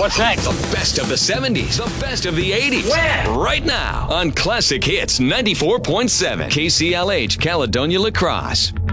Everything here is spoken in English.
What's next? The best of the 70s, the best of the 80s. When? Right now on Classic Hits 94.7 KCLH Caledonia La Crosse.